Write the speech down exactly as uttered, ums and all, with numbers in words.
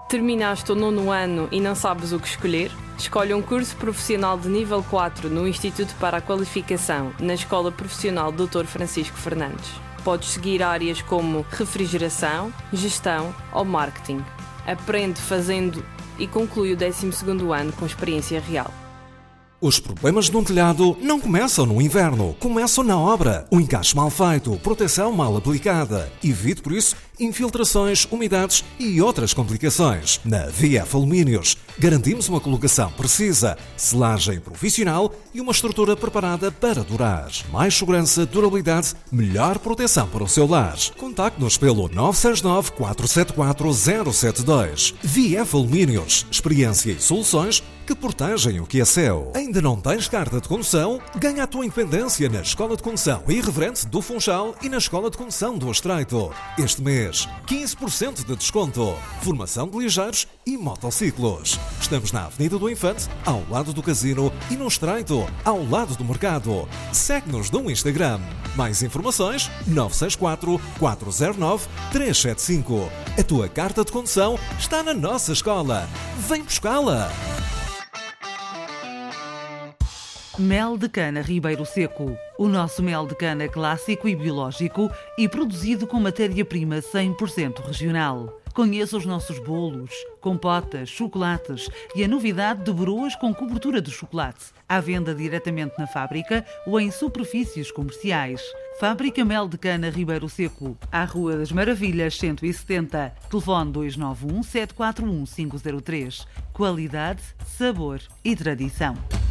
Terminaste o nono ano e não sabes o que escolher? Escolhe um curso profissional de nível quatro no Instituto para a Qualificação, na Escola Profissional doutor Francisco Fernandes. Podes seguir áreas como refrigeração, gestão ou marketing. Aprende fazendo e conclui o décimo segundo ano com experiência real. Os problemas de um telhado não começam no inverno, começam na obra. O encaixe mal feito, proteção mal aplicada. Evite, por isso, infiltrações, umidades e outras complicações. Na V F Alumínios, garantimos uma colocação precisa, selagem profissional e uma estrutura preparada para durar. Mais segurança, durabilidade, melhor proteção para o seu lar. Contacte-nos pelo nove seis nove, quatro sete quatro, zero sete dois. V F Alumínios, experiência e soluções que protegem o que é seu. Ainda não tens carta de condução? Ganha a tua independência na Escola de Condução Irreverente do Funchal e na Escola de Condução do Estreito. Este mês, quinze por cento de desconto. Formação de ligeiros e motociclos. Estamos na Avenida do Infante, ao lado do Casino, e no Estreito, ao lado do Mercado. Segue-nos no Instagram. Mais informações, nove seis quatro, quatro zero nove, três sete cinco. A tua carta de condução está na nossa escola. Vem buscá-la! Mel de cana Ribeiro Seco. O nosso mel de cana clássico e biológico e produzido com matéria-prima cem por cento regional. Conheça os nossos bolos, compotas, chocolates e a novidade de broas com cobertura de chocolate. À venda diretamente na fábrica ou em superfícies comerciais. Fábrica Mel de Cana Ribeiro Seco, à Rua das Maravilhas cento e setenta. Telefone dois nove um, sete quatro um, cinco zero três. Qualidade, sabor e tradição.